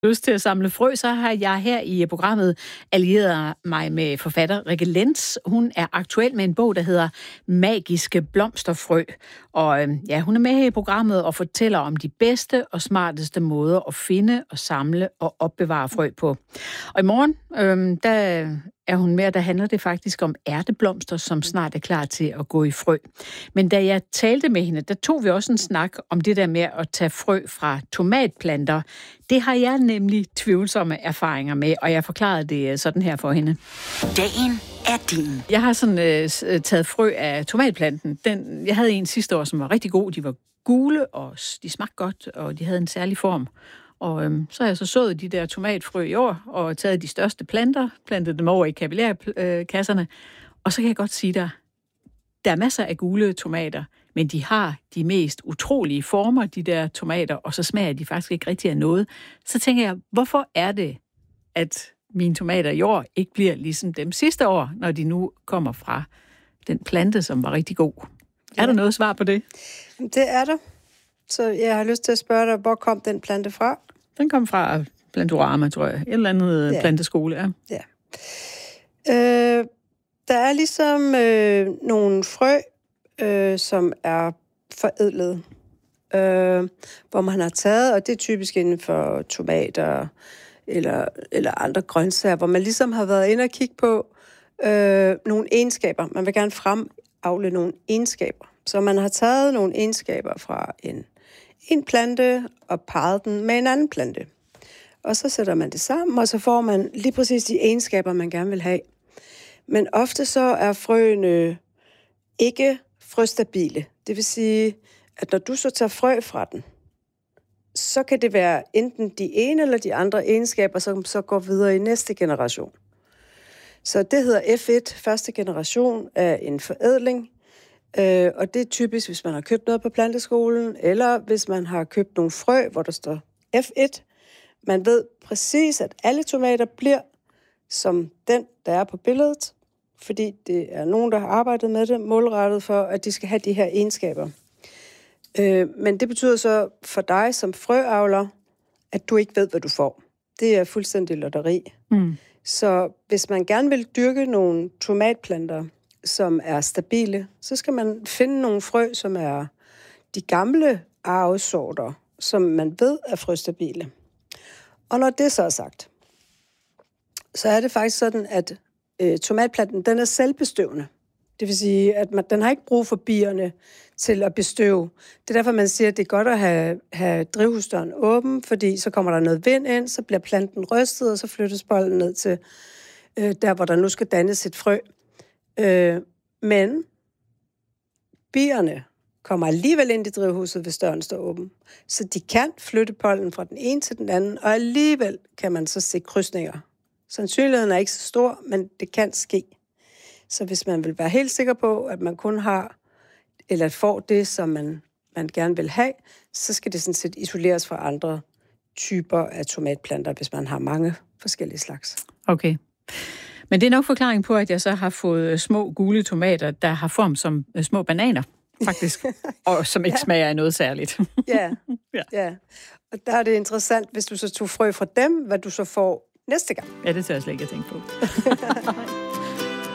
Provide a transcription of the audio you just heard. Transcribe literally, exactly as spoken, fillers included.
lyst til at samle frø, så har jeg her i programmet allieret mig med forfatter Rikke Lentz. Hun er aktuel med en bog, der hedder Magiske blomsterfrø. Og ja, hun er med her i programmet og fortæller om de bedste og smarteste måder at finde og samle og opbevare frø på. Og i morgen, øhm, der er hun med, der handler det faktisk om ærteblomster, som snart er klar til at gå i frø. Men da jeg talte med hende, der tog vi også en snak om det der med at tage frø fra tomatplanter. Det har jeg nemlig tvivlsomme erfaringer med, og jeg forklarede det sådan her for hende. Dagen er din. Jeg har sådan øh, taget frø af tomatplanten. Den, jeg havde en sidste år, som var rigtig god. De var gule, og de smagte godt, og de havde en særlig form. Og øhm, så har jeg så sået de der tomatfrø i år, og taget de største planter, plantet dem over i kapillærkasserne. Og så kan jeg godt sige dig, der er masser af gule tomater, men de har de mest utrolige former, de der tomater, og så smager de faktisk ikke rigtig af noget. Så tænker jeg, hvorfor er det, at mine tomater i år ikke bliver ligesom dem sidste år, når de nu kommer fra den plante, som var rigtig god? Ja. Er der noget svar på det? Det er der. Så jeg har lyst til at spørge dig, hvor kom den plante fra? Den kom fra Plantorama, tror jeg. Et eller andet ja. planteskole, ja. ja. Øh, der er ligesom øh, nogle frø, øh, som er forædlet, øh, hvor man har taget, og det er typisk inden for tomater eller, eller andre grøntsager, hvor man ligesom har været inde og kigge på øh, nogle egenskaber. Man vil gerne fremavle nogle egenskaber. Så man har taget nogle egenskaber fra en, en plante og parret den med en anden plante. Og så sætter man det sammen, og så får man lige præcis de egenskaber, man gerne vil have. Men ofte så er frøene ikke frøstabile. Det vil sige, at når du så tager frø fra den, så kan det være enten de ene eller de andre egenskaber, som så går videre i næste generation. Så det hedder F et, første generation af en forædling. Øh, og det er typisk, hvis man har købt noget på planteskolen, eller hvis man har købt nogle frø, hvor der står F et. Man ved præcis, at alle tomater bliver som den, der er på billedet, fordi det er nogen, der har arbejdet med det, målrettet for, at de skal have de her egenskaber. Øh, men det betyder så for dig som frøavler, at du ikke ved, hvad du får. Det er fuldstændig lotteri. Mm. Så hvis man gerne vil dyrke nogle tomatplanter, som er stabile, så skal man finde nogle frø, som er de gamle arvesorter, som man ved er frøstabile. Og når det så er sagt, så er det faktisk sådan, at øh, tomatplanten, den er selvbestøvende. Det vil sige, at man, den har ikke brug for bierne til at bestøve. Det er derfor, man siger, at det er godt at have, have drivhusdøren åben, fordi så kommer der noget vind ind, så bliver planten rystet, og så flyttes bolden ned til øh, der, hvor der nu skal dannes et frø. Øh, men bierne kommer alligevel ind i drivhuset, hvis døren står åben. Så de kan flytte pollen fra den ene til den anden, og alligevel kan man så se krydsninger. Sandsynligheden er ikke så stor, men det kan ske. Så hvis man vil være helt sikker på, at man kun har, eller får det, som man, man gerne vil have, så skal det sådan set isoleres fra andre typer af tomatplanter, hvis man har mange forskellige slags. Okay. Men det er nok forklaring på, at jeg så har fået små gule tomater, der har form som små bananer, faktisk, og som ikke ja. smager af noget særligt. ja. ja, ja. Og der er det interessant, hvis du så tog frø fra dem, hvad du så får næste gang. Ja, det tør jeg slet ikke at tænke på.